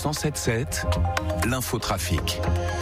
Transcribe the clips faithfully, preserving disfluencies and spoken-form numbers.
cent sept sept, l'infotrafic.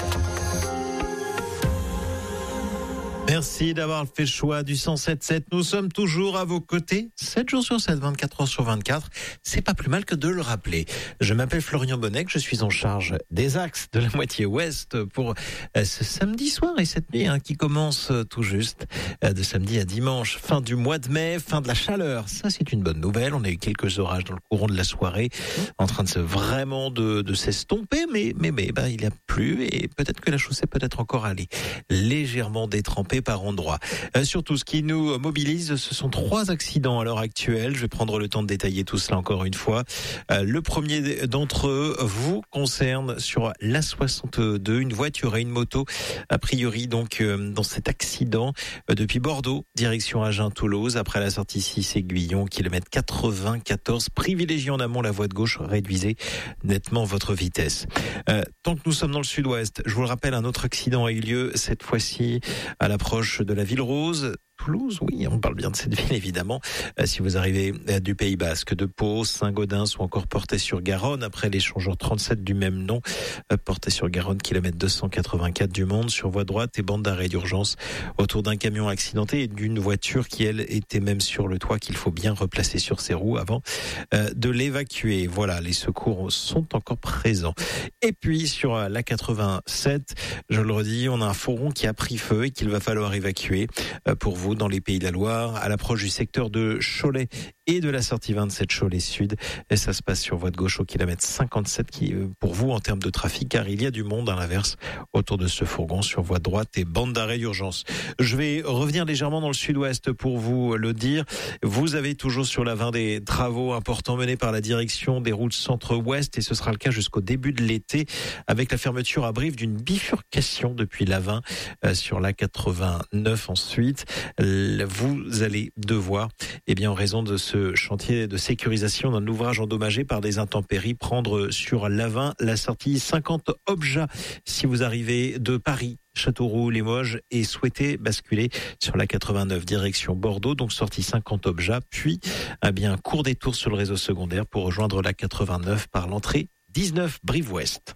Merci d'avoir fait le choix du cent sept sept. Nous sommes toujours à vos côtés, sept jours sur sept, vingt-quatre heures sur vingt-quatre. C'est pas plus mal que de le rappeler. Je m'appelle Florian Bonnec, je suis en charge des axes de la moitié ouest pour ce samedi soir et cette nuit hein, qui commence tout juste de samedi à dimanche. Fin du mois de mai, fin de la chaleur. Ça, c'est une bonne nouvelle. On a eu quelques orages dans le courant de la soirée, en train de se vraiment de, de s'estomper, mais mais mais bah, il a plu et peut-être que la chaussée peut être encore allée légèrement détrempée par endroits. Euh, surtout, ce qui nous mobilise, ce sont trois accidents à l'heure actuelle. Je vais prendre le temps de détailler tout cela encore une fois. Euh, le premier d'entre eux vous concerne sur l'A soixante-deux, une voiture et une moto, a priori donc euh, dans cet accident euh, depuis Bordeaux, direction Agen-Toulouse, après la sortie six Aiguillon, kilomètre quatre-vingt-quatorze. Privilégiez en amont la voie de gauche, réduisez nettement votre vitesse. Euh, tant que nous sommes dans le sud-ouest, je vous le rappelle, un autre accident a eu lieu, cette fois-ci à l'approche de la Ville Rose. Toulouse, oui, on parle bien de cette ville évidemment. Euh, si vous arrivez euh, du Pays Basque, de Pau, Saint-Gaudens ou encore Portet-sur-Garonne, après l'échangeur trente-sept du même nom, euh, Portet-sur-Garonne, kilomètre deux cent quatre-vingt-quatre du Monde, sur voie droite et bande d'arrêt d'urgence autour d'un camion accidenté et d'une voiture qui, elle, était même sur le toit, qu'il faut bien replacer sur ses roues avant euh, de l'évacuer. Voilà, les secours sont encore présents. Et puis sur euh, l'A quatre-vingt-sept, je le redis, on a un fourgon qui a pris feu et qu'il va falloir évacuer euh, pour vous dans les Pays de la Loire, à l'approche du secteur de Cholet et de la sortie vingt-sept Cholet Sud. Et ça se passe sur voie de gauche au kilomètre cinquante-sept qui, pour vous, en termes de trafic, car il y a du monde à l'inverse autour de ce fourgon sur voie droite et bande d'arrêt d'urgence. Je vais revenir légèrement dans le sud-ouest pour vous le dire. Vous avez toujours sur la vingt des travaux importants menés par la direction des routes centre-ouest et ce sera le cas jusqu'au début de l'été avec la fermeture à Brive d'une bifurcation depuis l'A vingt euh, sur l'A quatre-vingt-neuf ensuite. Vous allez devoir, eh bien, en raison de ce chantier de sécurisation d'un ouvrage endommagé par des intempéries, prendre sur l'A vingt la sortie cinquante Obja si vous arrivez de Paris, Châteauroux, Limoges et souhaitez basculer sur la quatre-vingt-neuf direction Bordeaux, donc sortie cinquante Obja, puis eh bien court détour sur le réseau secondaire pour rejoindre la quatre-vingt-neuf par l'entrée dix-neuf Brive-Ouest.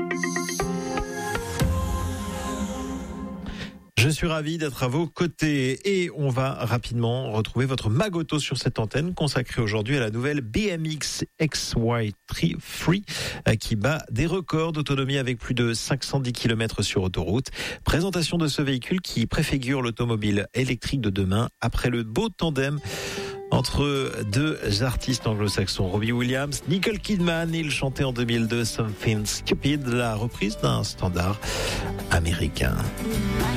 Je suis ravi d'être à vos côtés et on va rapidement retrouver votre Magoto sur cette antenne consacrée aujourd'hui à la nouvelle B M X X Y trois qui bat des records d'autonomie avec plus de cinq cent dix kilomètres sur autoroute. Présentation de ce véhicule qui préfigure l'automobile électrique de demain après le beau tandem entre deux artistes anglo-saxons, Robbie Williams, Nicole Kidman. Il chantait en deux mille deux Something Stupid, la reprise d'un standard américain.